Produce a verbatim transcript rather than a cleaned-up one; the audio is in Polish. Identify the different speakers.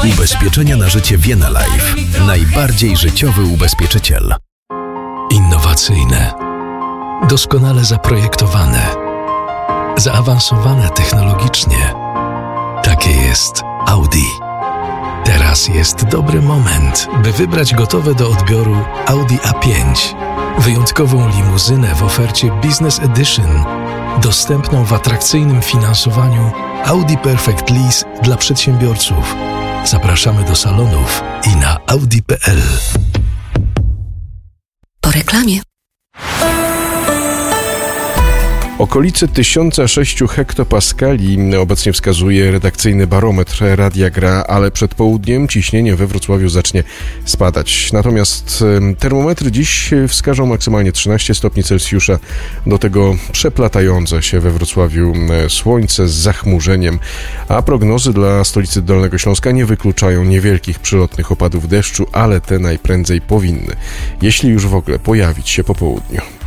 Speaker 1: Ubezpieczenia na życie Vienna Life. Najbardziej życiowy ubezpieczyciel.
Speaker 2: Innowacyjne, doskonale zaprojektowane, zaawansowane technologicznie. Takie jest Audi. Teraz jest dobry moment, by wybrać gotowe do odbioru Audi A pięć. Wyjątkową limuzynę w ofercie Business Edition, dostępną w atrakcyjnym finansowaniu Audi Perfect Lease dla przedsiębiorców. Zapraszamy do salonów i na audi kropka p l.
Speaker 3: Po reklamie.
Speaker 4: Okolice tysiąc sześć hektopaskali obecnie wskazuje redakcyjny barometr Radia Gra, ale przed południem ciśnienie we Wrocławiu zacznie spadać. Natomiast termometry dziś wskażą maksymalnie trzynaście stopni Celsjusza, do tego przeplatające się we Wrocławiu słońce z zachmurzeniem, a prognozy dla stolicy Dolnego Śląska nie wykluczają niewielkich przylotnych opadów deszczu, ale te najprędzej powinny, jeśli już w ogóle, pojawić się po południu.